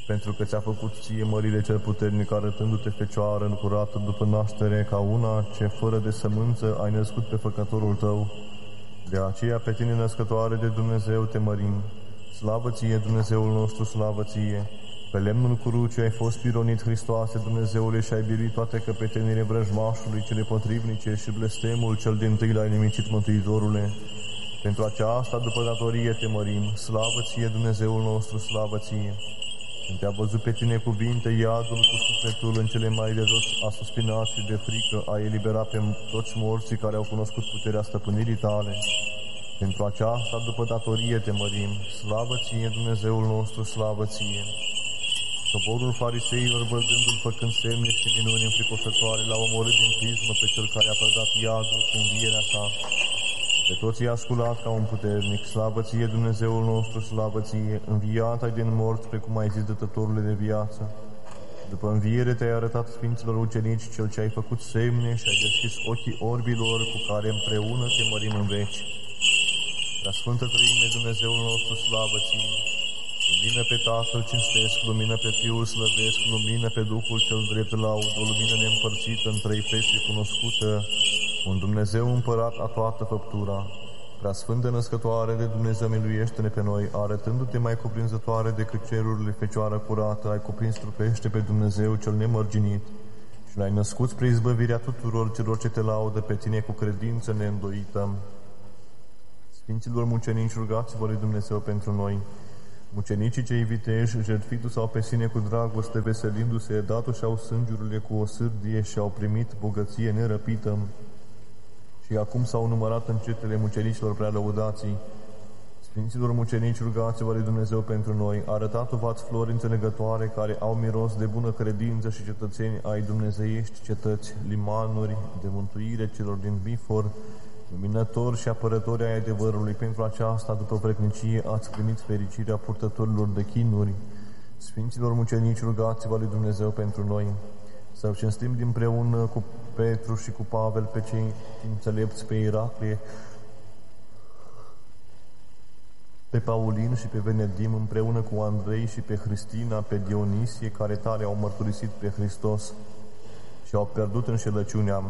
pentru că ți-a făcut ție mărire cel puternic, arătându-te fecioară încurată după naștere, ca una ce, fără de sămânță, ai născut pe făcătorul tău. De aceea, pe tine, născătoare de Dumnezeu, te mărim. Slavă ție, Dumnezeul nostru, slavă ție! Pe lemnul crucii ai fost pironit, Hristoase, Dumnezeule, și ai biruit toate căpetenile vrăjmașului, cele potrivnice și blestemul cel din-tâi l-ai nimicit, Mântuitorule. Pentru aceasta, după datorie, te mărim. Slavă ție, Dumnezeul nostru, slavă ție! Când te-a văzut pe tine cuvinte, iadul cu sufletul în cele mai de jos a suspinat și de frică a eliberat pe toți morții care au cunoscut puterea stăpânirii tale. Pentru aceasta, după datorie, te mărim. Slavă ție, Dumnezeul nostru, slavă ție! Poporul fariseilor, văzându-l făcând semne și minuni înfricoșătoare, l-a omorât din crismă pe cel care a prădat iadul cu învierea sa. Pe toți i-a sculat ca un puternic. Slavă ție, Dumnezeul nostru, slavă ție! Înviat ai din morți, precum ai zis, dătătorule de viață. După înviere te-ai arătat Sfinților ucenici, cel ce ai făcut semne și ai deschis ochii orbilor, cu care împreună te mărim în veci. La Sfântă Trăime, Dumnezeul nostru, slavă ție! Lumină pe Tatăl cinstesc, lumină pe Fiul slăvesc, lumină pe Duhul cel drept laud, o lumină neîmpărțită în trei fețe cunoscută, un Dumnezeu împărat a toată făptura. Preasfântă născătoare de Dumnezeu, miluiește-ne pe noi, arătându-te mai cuprinzătoare decât cerurile, Fecioară curată, ai cuprins trupește pe Dumnezeu cel nemărginit și l-ai născut spre izbăvirea tuturor celor ce te laudă pe tine cu credință neîndoită. Sfinților mucenici, rugați-vă lui Dumnezeu pentru noi. Mucenicii cei viteji, jertfitu-s-au pe sine cu dragoste, veselindu-se, datu și-au sângurile cu o sârdie și au primit bogăție nerăpită. Și acum s-au numărat în cetele mucenicilor prea lăudații. Sfinților mucenici, rugați-vă lui Dumnezeu pentru noi, arătatu-v-ați flori înțelegătoare care au miros de bună credință și cetățeni ai dumnezeiești cetăți, limanuri de mântuire celor din Bifor, luminători și apărători ai adevărului. Pentru aceasta, după vrednicie, ați primit fericirea purtătorilor de chinuri. Sfinților mucenici, rugați-vă lui Dumnezeu pentru noi, să cinstim dinpreună cu Petru și cu Pavel pe cei înțelepți, pe Iraclie, pe Paulin și pe Venedim, împreună cu Andrei și pe Hristina, pe Dionisie, care tare au mărturisit pe Hristos și au pierdut înșelăciunea.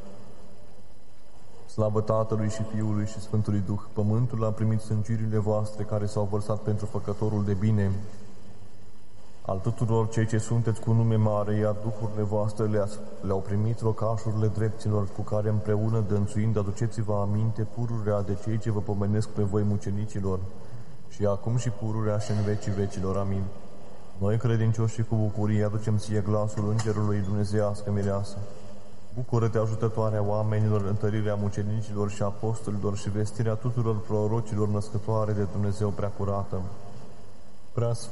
Slavă Tatălui și Fiului și Sfântului Duh! Pământul a primit sângirile voastre care s-au vărsat pentru făcătorul de bine al tuturor cei ce sunteți cu nume mare, iar duhurile voastre le-au primit rocașurile dreptilor, cu care împreună, dănțuind, aduceți-vă aminte pururea de cei ce vă pomenesc pe voi mucenicilor, și acum și pururea și în vecii vecilor. Amin. Noi, credincioși și cu bucurie, aducem ție glasul Îngerului Dumnezeiască Mireasă. Bucură-te, ajutătoarea oamenilor, întărirea mucenicilor și apostolilor și vestirea tuturor prorocilor, născătoare de Dumnezeu prea curată.